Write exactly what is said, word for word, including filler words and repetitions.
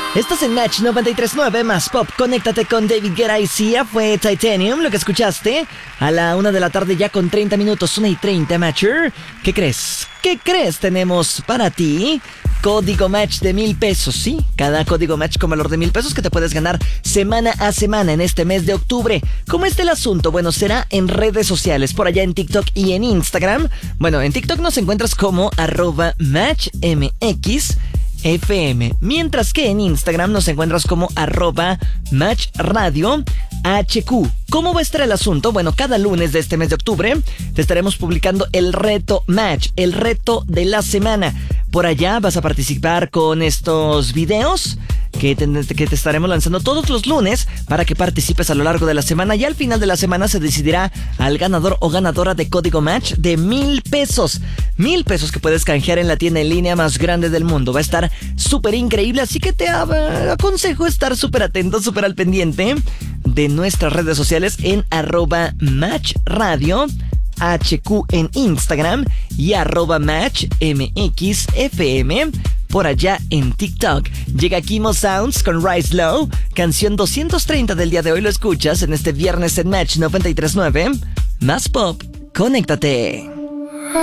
Estás en Match noventa y tres punto nueve más pop. Conéctate con David Guetta y Sia. Fue Titanium lo que escuchaste a la una de la tarde ya con treinta minutos, una y treinta, Matcher. ¿Qué crees? ¿Qué crees? Tenemos para ti código match de mil pesos, ¿sí? Cada código match con valor de mil pesos que te puedes ganar semana a semana en este mes de octubre. ¿Cómo está el asunto? Bueno, será en redes sociales, por allá en TikTok y en Instagram. Bueno, en TikTok nos encuentras como arroba matchmx F M, mientras que en Instagram nos encuentras como arroba matchradio H Q. ¿Cómo va a estar el asunto? Bueno, cada lunes de este mes de octubre te estaremos publicando el reto Match, el reto de la semana. Por allá vas a participar con estos videos que te, que te estaremos lanzando todos los lunes para que participes a lo largo de la semana, y al final de la semana se decidirá al ganador o ganadora de código match de mil pesos. Mil pesos que puedes canjear en la tienda en línea más grande del mundo. Va a estar súper increíble, así que te aconsejo estar súper atento, súper al pendiente de nuestras redes sociales en arroba matchradio H Q en Instagram y arroba matchmxfm por allá en TikTok. Llega Kimo Sounds con Rise Low, canción doscientos treinta del día de hoy. Lo escuchas en este viernes en Match noventa y tres punto nueve. Más pop, conéctate.